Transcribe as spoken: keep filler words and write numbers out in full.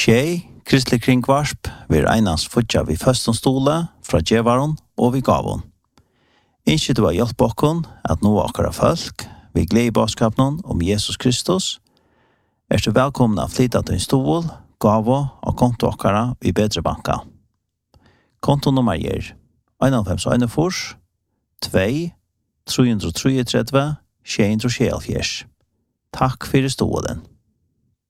Tjej, kristelig kringvarsp, vil einans futja vi førstom stole fra djevaron og vi gavon. Innskje du har hjelp okkon at nå akkara folk, vi gled i baskapnon om Jesus Kristus, er du velkommen av flytta til en stol, gavo og konto akkara i bedre banka. Kontonummer er en fem en fors, to, tre tre tre, sju tre sju. Takk for stolen.